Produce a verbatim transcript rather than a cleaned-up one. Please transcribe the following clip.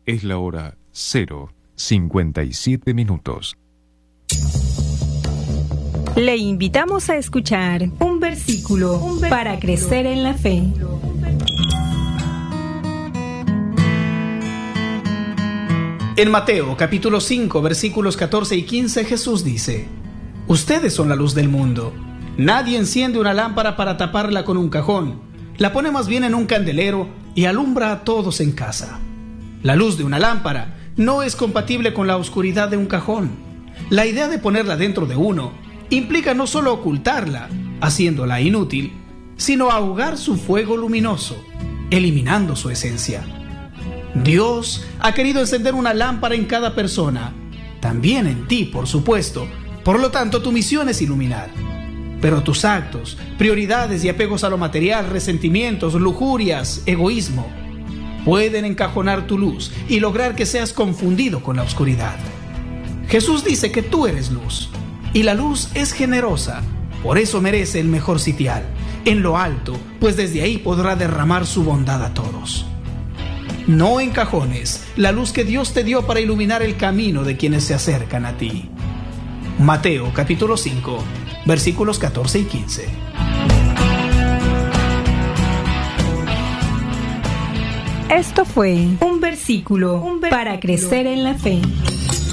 Es la hora cero cincuenta y siete minutos. Le invitamos a escuchar un versículo, un versículo para crecer en la fe. En Mateo capítulo cinco versículos catorce y quince Jesús dice: Ustedes son la luz del mundo. Nadie enciende una lámpara para taparla con un cajón. La pone más bien en un candelero y alumbra a todos en casa. La luz de una lámpara no es compatible con la oscuridad de un cajón. La idea de ponerla dentro de uno implica no solo ocultarla, haciéndola inútil, sino ahogar su fuego luminoso, eliminando su esencia. Dios ha querido encender una lámpara en cada persona, también en ti, por supuesto. Por lo tanto, tu misión es iluminar. Pero tus actos, prioridades y apegos a lo material, resentimientos, lujurias, egoísmo, pueden encajonar tu luz y lograr que seas confundido con la oscuridad. Jesús dice que tú eres luz, y la luz es generosa, por eso merece el mejor sitial, en lo alto, pues desde ahí podrá derramar su bondad a todos. No encajones la luz que Dios te dio para iluminar el camino de quienes se acercan a ti. Mateo capítulo cinco, versículos catorce y quince. Esto fue un versículo, un versículo para crecer en la fe.